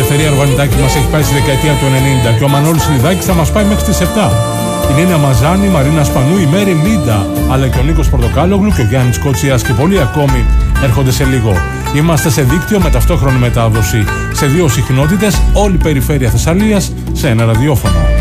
Ελευθερία Αρβανιτάκη μας έχει πάει στη δεκαετία του 90 και ο Μανώλης Λιδάκης θα μας πάει μέχρι τις 7. Η Νίνα Μαζάνη, η Μαρίνα Σπανού, η Μέρη Λίντα, αλλά και ο Νίκος Πορτοκάλογλου και ο Γιάννης Κότσιας και πολλοί ακόμη έρχονται σε λίγο. Είμαστε σε δίκτυο με ταυτόχρονη μετάδοση σε 2 συχνότητες, όλη η περιφέρεια Θεσσαλίας σε ένα ραδιόφωνο.